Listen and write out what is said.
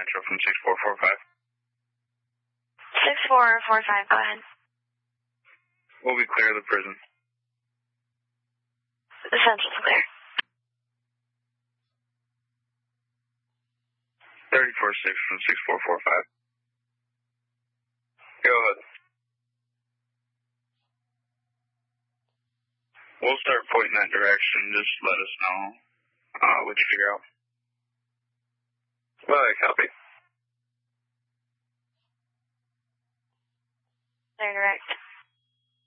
Metro from 6445. 6445, go ahead. Will we clear the prison? The Central's clear. 34-6 from 6445. Go ahead. We'll start pointing that direction. Just let us know what you figure out. Well, copy. Clear direct.